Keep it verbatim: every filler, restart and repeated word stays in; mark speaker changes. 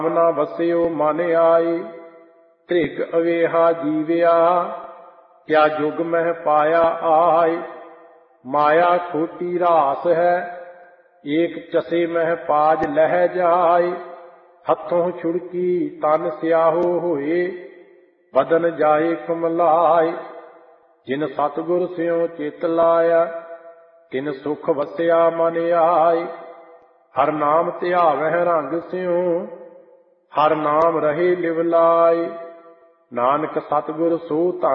Speaker 1: ਨਾ ਵਸਿਓ ਮਨ ਆਏ, ਧ੍ਰਿਗ ਅਵੇਹਾ ਜੀਵਿਆ, ਕਿਆ ਜੁਗ ਮਹਿ ਪਾਇਆ ਆਏ। ਮਾਇਆ ਖੋਟੀ ਰਾਸ ਹੈ, ਏਕ ਚਸੇ ਮਹਿ ਪਾਜ ਲਹਿ ਜਾਏ। ਹੱਥੋਂ ਛੁੜਕੀ ਤਨ ਸਿਆਹੋ ਹੋਏ, ਬਦਨ ਜਾਏ ਕੁਮਲਾਏ। ਜਿਨ ਸਤਿਗੁਰ ਸਿਉ ਚਿਤ ਲਾਇਆ, ਤਿਨ ਸੁਖ ਵਸਿਆ ਮਨ ਆਏ। ਹਰ ਨਾਮ ਧਿਆਵਹਿ ਰੰਗ ਸਿਉ, ਹਰ ਨਾਮ ਰਹੇ ਲਿਵ ਲਾਏ। ਨਾਨਕ ਸਤਿਗੁਰ ਸੋ ਧਨ